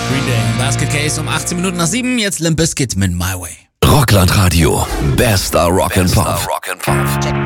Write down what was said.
Green Day, Basket Case um 18 Minuten nach 7. Jetzt Limp Bizkit mit My Way. Rockland Radio. Bester Rock and Pop.